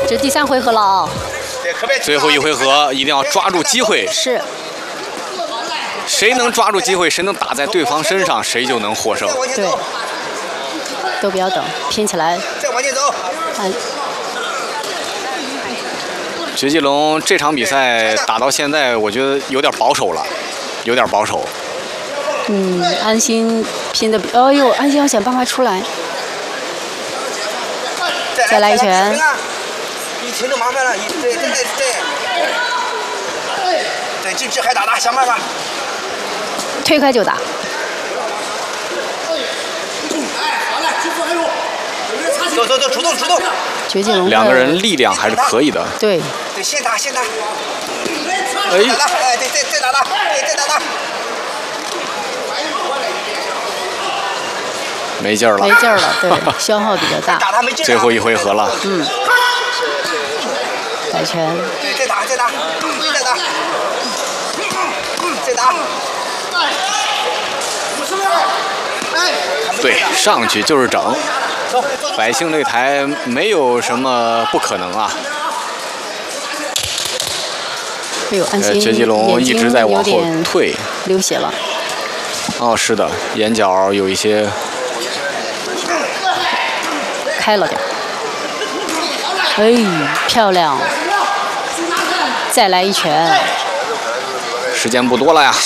这是第3回合了啊！ 最后一回合一定要抓住机会， 是。 谁能抓住机会，谁能打在对方身上，谁就能获胜。 对。都不要等，拼起来。 再往前走。 绝技龙这场比赛打到现在，我觉得有点保守了，有点保守。 安心拼的，哎呦，安心要想办法出来。再来一拳。 一停就麻烦了，对，进去还打，想办法。 推开就打。 走，主动。 绝技龙 2个人力量还是可以的。 对， 先打。 哎， 对，再打。 没劲儿了， 对，消耗比较大。 最后一回合了。 改拳。 对，再打。 对，上去就是整。百姓擂台没有什么不可能啊。 哎呦，安心绝技龙一直在往后退， 流血了。 哦，是的，眼角有一些开了点。哎，漂亮！再来一拳。 时间不多了呀。